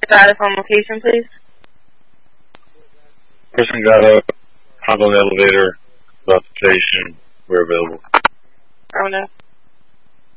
status on location, please? Person got up, hop on the elevator, left the station. We're available. Oh no.